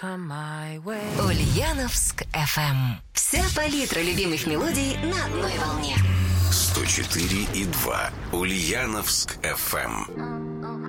Ульяновск FM. Вся палитра любимых мелодий на одной волне. 104,2 Ульяновск FM.